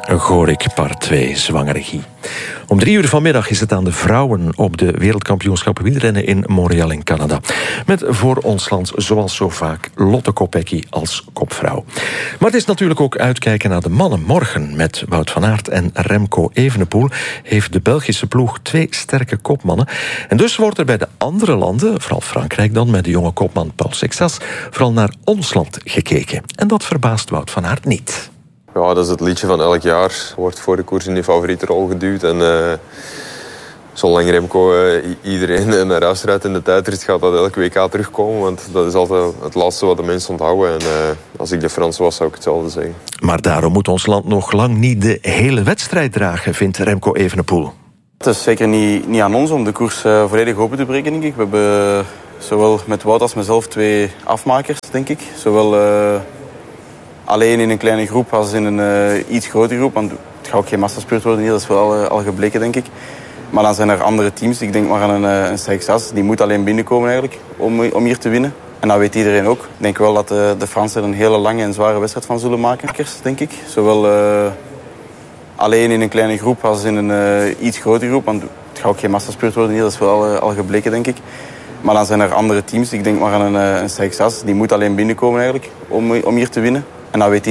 Gorik part 2, zwangere Guy. Om 3 uur vanmiddag is het aan de vrouwen op de wereldkampioenschappen wielrennen in Montreal in Canada. Met voor ons land, zoals zo vaak, Lotte Kopecky als kopvrouw. Maar het is natuurlijk ook uitkijken naar de mannen. Morgen met Wout van Aert en Remco Evenepoel heeft de Belgische ploeg 2 sterke kopmannen. En dus wordt er bij de andere landen, vooral Frankrijk dan, met de jonge kopman Paul Sexas, vooral naar ons land gekeken. En dat verbaast Wout van Aert niet. Ja, dat is het liedje van elk jaar. Wordt voor de koers in die favoriete rol geduwd. En zolang Remco iedereen naar huis rijdt in de tijdrit, gaat dat elke WK terugkomen. Want dat is altijd het laatste wat de mensen onthouden. En als ik de Frans was, zou ik hetzelfde zeggen. Maar daarom moet ons land nog lang niet de hele wedstrijd dragen, vindt Remco Evenepoel. Het is zeker niet aan ons om de koers volledig open te breken, denk ik. We hebben zowel met Wout als mezelf 2 afmakers, denk ik. Zowel alleen in een kleine groep als in een iets grotere groep. Want het gaat ook geen massaspurt worden hier, dat is wel al gebleken, denk ik. Maar dan zijn er andere teams. Ik denk maar aan een Sexas. Die moet alleen binnenkomen eigenlijk om hier te winnen. En dat weet iedereen ook. Ik denk wel dat de Fransen er een hele lange en zware wedstrijd van zullen maken, denk ik. Zowel alleen in een kleine groep als in een iets grotere groep. Want het gaat ook geen massaspurt worden hier, dat is wel al gebleken, denk ik. Maar dan zijn er andere teams. Ik denk maar aan een Sexas. Die moet alleen binnenkomen eigenlijk om hier te winnen. En dat weet